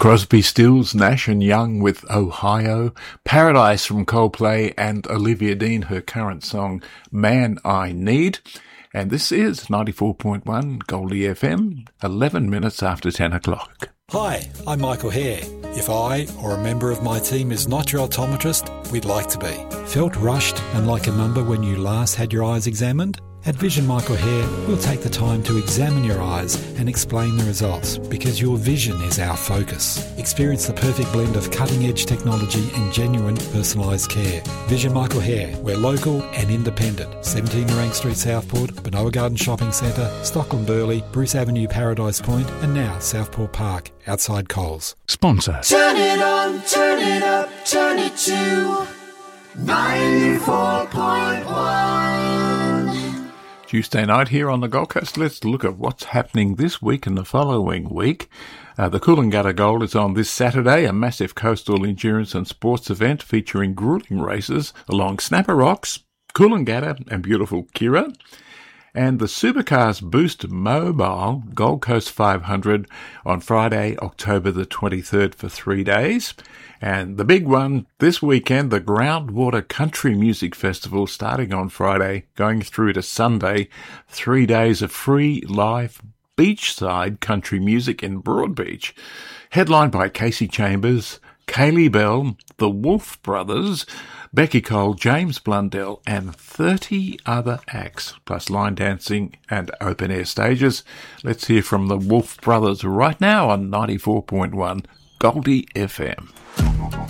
Crosby, Stills, Nash and Young with Ohio, Paradise from Coldplay, and Olivia Dean, her current song, Man I Need. And this is 94.1 Goldie FM, 11 minutes after 10 o'clock. Hi, I'm Michael Hare. If I or a member of my team is not your optometrist, we'd like to be. Felt rushed and like a number when you last had your eyes examined? At Vision Michael Hare, we'll take the time to examine your eyes and explain the results because your vision is our focus. Experience the perfect blend of cutting-edge technology and genuine personalised care. Vision Michael Hare, we're local and independent. 17 Rank Street, Southport, Benoa Garden Shopping Centre, Stockland Burley, Bruce Avenue, Paradise Point, and now Southport Park, outside Coles. Sponsor. Turn it on, turn it up, turn it to 94.1. Tuesday night here on the Gold Coast. Let's look at what's happening this week and the following week. The Coolangatta Gold is on this Saturday, a massive coastal endurance and sports event featuring grueling races along Snapper Rocks, Coolangatta and beautiful Kirra. And the Supercars Boost Mobile Gold Coast 500 on Friday, October the 23rd for 3 days. And the big one this weekend, the Groundwater Country Music Festival, starting on Friday, going through to Sunday, 3 days of free live beachside country music in Broadbeach. Headlined by Casey Chambers, Kaylee Bell, the Wolf Brothers, Becky Cole, James Blundell, and 30 other acts, plus line dancing and open-air stages. Let's hear from the Wolf Brothers right now on 94.1 Goldie FM.